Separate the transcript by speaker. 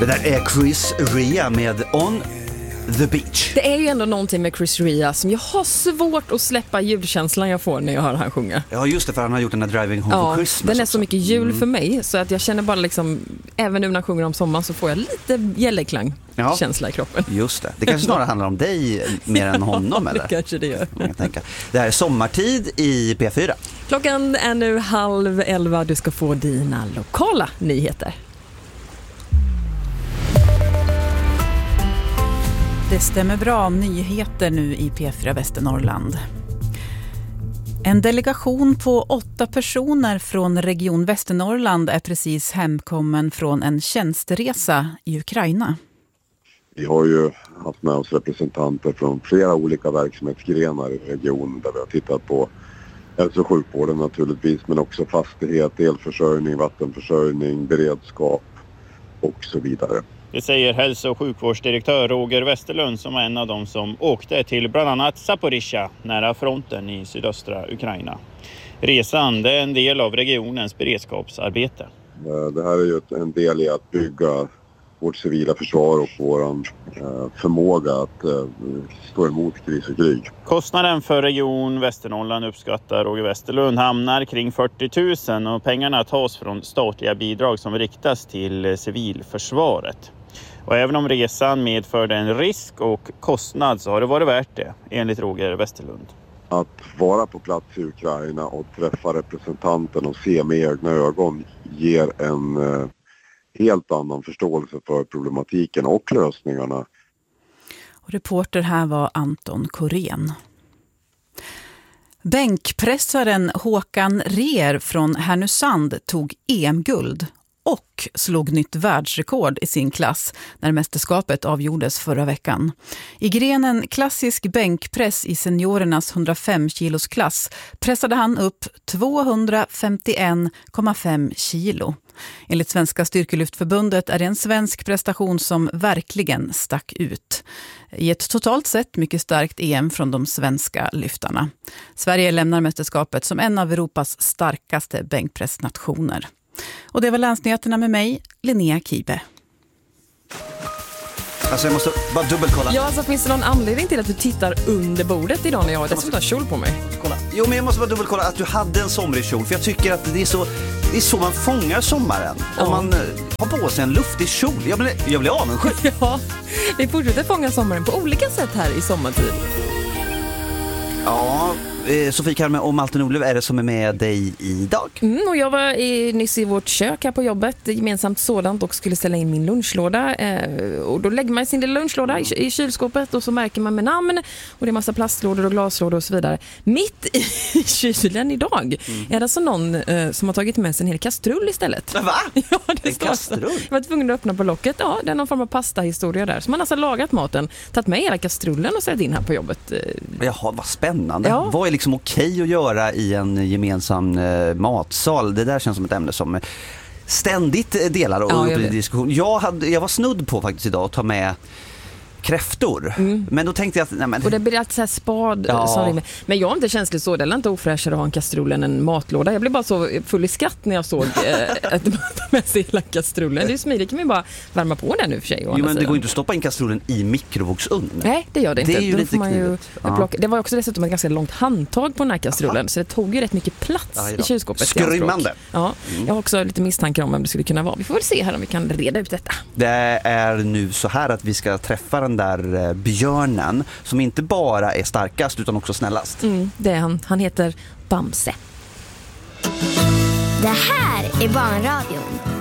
Speaker 1: Det där är Chris Rea med On the Beach.
Speaker 2: Det är ju ändå någonting med Chris Rea som jag har svårt att släppa julkänslan jag får när jag hör han sjunga.
Speaker 1: Ja, just det, för han har gjort den här Driving Home for Christmas.
Speaker 2: Den är så mycket jul för mig så att jag känner bara liksom, även nu när han sjunger om sommaren så får jag lite gälleklang känsla i kroppen.
Speaker 1: Just det. Det kanske snarare handlar om dig mer än honom, eller?
Speaker 2: Det kanske det gör.
Speaker 1: Det här är sommartid i P4.
Speaker 2: Klockan är nu 10:30. Du ska få dina lokala nyheter.
Speaker 3: Det stämmer bra, nyheter nu i P4 Västernorrland. En delegation på 8 personer från Region Västernorrland är precis hemkommen från en tjänsteresa i Ukraina.
Speaker 4: Vi har ju haft med oss representanter från flera olika verksamhetsgrenar i regionen där vi har tittat på hälso- och sjukvården naturligtvis, men också fastighet, elförsörjning, vattenförsörjning, beredskap och så vidare.
Speaker 5: Det säger hälso- och sjukvårdsdirektör Roger Westerlund som var en av dem som åkte till bland annat Zaporizjzja nära fronten i sydöstra Ukraina. Resan är en del av regionens beredskapsarbete.
Speaker 4: Det här är ju en del i att bygga vårt civila försvar och vår förmåga att stå emot kris och krig.
Speaker 5: Kostnaden för Region Västernorrland uppskattar Roger Westerlund hamnar kring 40 000 och pengarna tas från statliga bidrag som riktas till civilförsvaret. Och även om resan medförde en risk och kostnad så har det varit värt det, enligt Roger Westerlund.
Speaker 4: Att vara på plats i Ukraina och träffa representanten och se med egna ögon ger en helt annan förståelse för problematiken och lösningarna.
Speaker 3: Och reporter här var Anton Korén. Bänkpressaren Håkan Reer från Härnösand tog EM-guld och slog nytt världsrekord i sin klass när mästerskapet avgjordes förra veckan. I grenen klassisk bänkpress i seniorernas 105 kilos klass pressade han upp 251,5 kilo. Enligt Svenska Styrkelyftförbundet är det en svensk prestation som verkligen stack ut. I ett totalt sett mycket starkt EM från de svenska lyftarna. Sverige lämnar mästerskapet som en av Europas starkaste bänkpressnationer. Och det var länsnyheterna med mig, Linnea Kibe.
Speaker 1: Alltså jag måste bara dubbelkolla.
Speaker 2: Ja, så finns det någon anledning till att du tittar under bordet idag när jag har dessutom kjol på mig?
Speaker 1: Kolla. Jo, men jag måste bara dubbelkolla att du hade en somrig kjol. För jag tycker att det är så man fångar sommaren. Om man har på sig en luftig kjol. Jag blir avundsjuk.
Speaker 2: Ja, vi fortsätter fånga sommaren på olika sätt här i sommartid.
Speaker 1: Ja, Sofie Karme och Malte Nordlöf är det som är med dig idag.
Speaker 2: Och jag var nyss i vårt kök här på jobbet, gemensamt sådant, och skulle ställa in min lunchlåda. Och då lägger man sin lilla lunchlåda i kylskåpet och så märker man med namn och det är massa plastlådor och glaslådor och så vidare. Mitt i kylen idag är det alltså någon som har tagit med sig en hel kastrull istället.
Speaker 1: Va?
Speaker 2: Ja, det
Speaker 1: en kastrull?
Speaker 2: Jag var tvungen att öppna på locket. Ja, det är någon form av pastahistoria där. Så man har alltså lagat maten, tagit med hela kastrullen och sett in här på jobbet.
Speaker 1: Jaha, vad spännande.
Speaker 2: Ja.
Speaker 1: Vad är liksom okej att göra i en gemensam matsal? Det där känns som ett ämne som ständigt delar och i diskussion. Jag var snudd på faktiskt idag att ta med kräftor. Men då tänkte jag att...
Speaker 2: Och det blir alltid så här spad. Men jag är inte känslig så. Det är inte ofräschare att ha en kastrull än en matlåda. Jag blev bara så full i skratt när jag såg att man tar med sig hela kastrullen. Det är smidigt, kan man bara värma på den nu för sig.
Speaker 1: Jo, men det går inte att stoppa in kastrullen i mikrovågsugn.
Speaker 2: Nej, det gör det inte.
Speaker 1: Det är ju lite knivigt.
Speaker 2: Det var också dessutom ett ganska långt handtag på den här kastrullen. Så det tog ju rätt mycket plats i kylskåpet.
Speaker 1: Skrymmande.
Speaker 2: Ja, jag har också lite misstankar om vem det skulle kunna vara. Vi får väl se här om vi kan reda ut detta.
Speaker 1: Det är nu så här att vi ska träffa den där björnen som inte bara är starkast utan också snällast.
Speaker 2: Det är han. Han heter Bamse.
Speaker 6: Det här är Barnradion.